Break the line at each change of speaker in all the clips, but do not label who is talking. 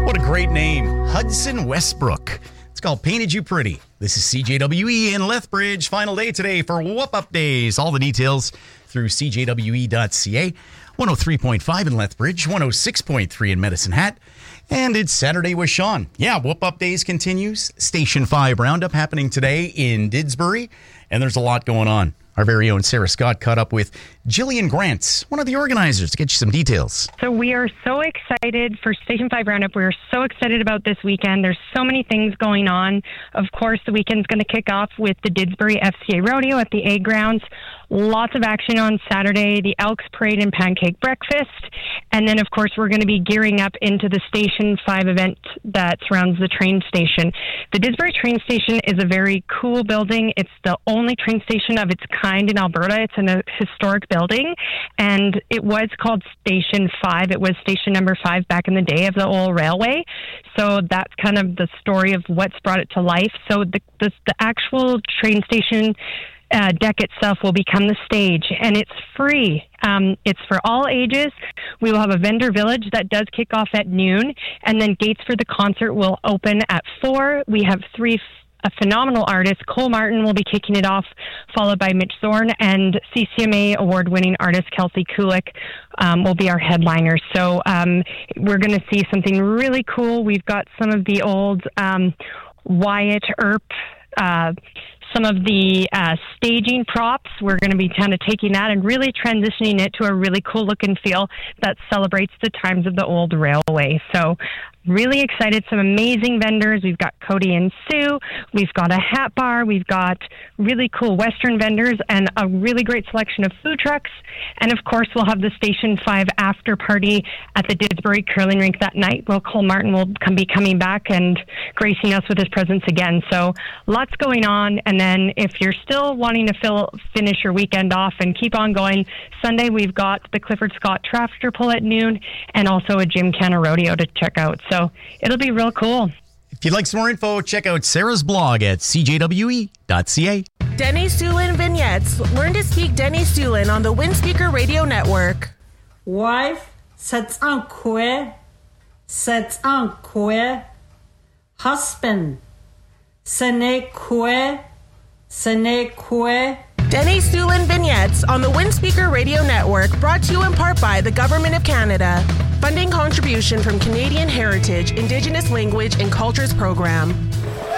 What a great name. Hudson Westbrook. It's called Painted You Pretty. This is CJWE in Lethbridge. Final day today for Whoop Up Days. All the details through cjwe.ca. 103.5 in Lethbridge, 106.3 in Medicine Hat. And it's Saturday with Sean. Yeah, Whoop Up Days continues. Station 5 Roundup happening today in Didsbury. And there's a lot going on. Our very own Sarah Scott caught up with Jillian Grant, one of the organizers, to get you some details.
So we are so excited for Station 5 Roundup. We're so excited about this weekend. There's so many things going on. Of course, the weekend's going to kick off with the Didsbury FCA Rodeo at the A Grounds. Lots of action on Saturday, the Elks Parade and Pancake Breakfast. And then, of course, we're going to be gearing up into the Station 5 event that surrounds the train station. The Didsbury train station is a very cool building. It's the only train station of its kind in Alberta. It's in a historic building, and it was called Station 5. It was station number 5 back in the day of the old railway. So that's kind of the story of what's brought it to life. So the actual train station deck itself will become the stage, and it's free. It's for all ages. We will have a vendor village that does kick off at noon, and then gates for the concert will open at 4. We have a phenomenal artist. Cole Martin will be kicking it off, followed by Mitch Zorn, and CCMA award-winning artist Kelsey Kulik will be our headliner. So we're going to see something really cool. We've got some of the old Wyatt Earp, some of the staging props. We're going to be kind of taking that and really transitioning it to a really cool look and feel that celebrates the times of the old railway. So really excited. Some amazing vendors. We've got Cody and Sue. We've got a hat bar. We've got really cool Western vendors and a really great selection of food trucks. And of course, we'll have the Station 5 after party at the Didsbury Curling Rink that night. Well, Cole Martin will be coming back and gracing us with his presence again. So lots going on. And then if you're still wanting to finish your weekend off and keep on going, Sunday we've got the Clifford Scott Tractor Pull at noon and also a Gymkhana Rodeo to check out. So it'll be real cool.
If you'd like some more info, check out Sarah's blog at cjwe.ca.
Denny Sulin Vignettes. Learn to speak Denny Sulin on the Windspeaker Radio Network.
Wife, c'est un quoi? C'est un quoi? Husband, ce n'est quoi? Ce n'est quoi?
Denny Sulin Vignettes on the Windspeaker Radio Network, brought to you in part by the Government of Canada. Funding contribution from Canadian Heritage, Indigenous Language and Cultures Program.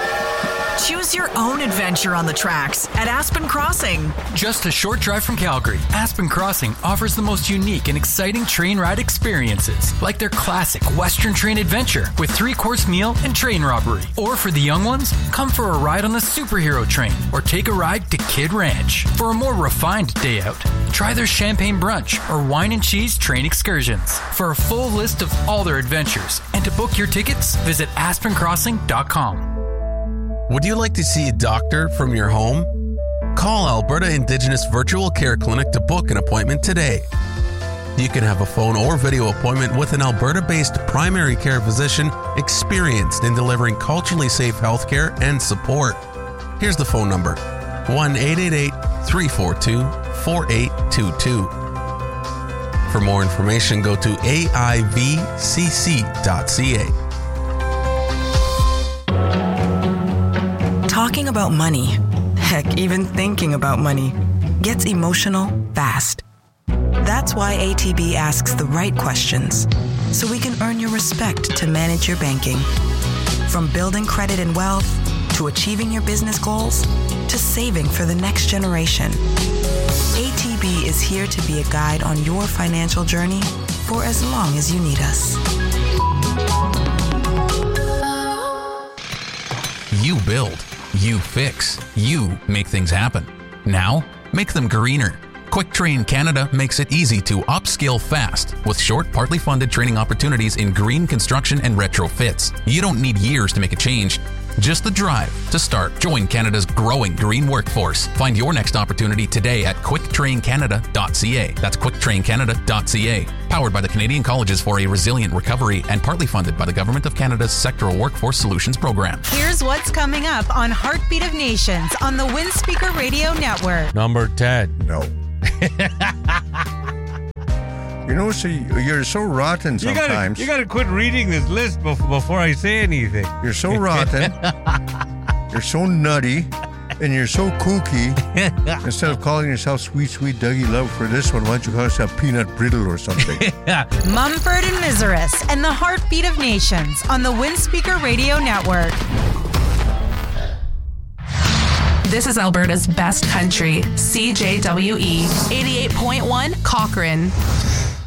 Choose your own adventure on the tracks at Aspen Crossing.
Just a short drive from Calgary, Aspen Crossing offers the most unique and exciting train ride experiences, like their classic Western train adventure with 3-course meal and train robbery. Or for the young ones, come for a ride on the superhero train or take a ride to Kid Ranch. For a more refined day out, try their champagne brunch or wine and cheese train excursions. For a full list of all their adventures and to book your tickets, visit aspencrossing.com.
Would you like to see a doctor from your home? Call Alberta Indigenous Virtual Care Clinic to book an appointment today. You can have a phone or video appointment with an Alberta-based primary care physician experienced in delivering culturally safe healthcare and support. Here's the phone number, 1-888-342-4822. For more information, go to aivcc.ca.
Talking about money, heck, even thinking about money, gets emotional fast. That's why ATB asks the right questions, so we can earn your respect to manage your banking. From building credit and wealth, to achieving your business goals, to saving for the next generation. ATB is here to be a guide on your financial journey for as long as you need us.
You build. You fix. You make things happen. Now, make them greener. Quick Train Canada makes it easy to upskill fast with short, partly funded training opportunities in green construction and retrofits. You don't need years to make a change. Just the drive to start. Join Canada's growing green workforce. Find your next opportunity today at quicktraincanada.ca. That's quicktraincanada.ca. Powered by the Canadian Colleges for a Resilient Recovery and partly funded by the Government of Canada's Sectoral Workforce Solutions Program.
Here's what's coming up on Heartbeat of Nations on the Windspeaker Radio Network.
Number 10.
No.
You know, so you're so rotten sometimes.
You gotta quit reading this list before I say anything.
You're so rotten. You're so nutty. And you're so kooky. Instead of calling yourself Sweet Dougie Love for this one, why don't you call yourself Peanut Brittle or something?
Mumford and Miseris and the Heartbeat of Nations on the Windspeaker Radio Network.
This is Alberta's best country, CJWE 88.1 Cochrane.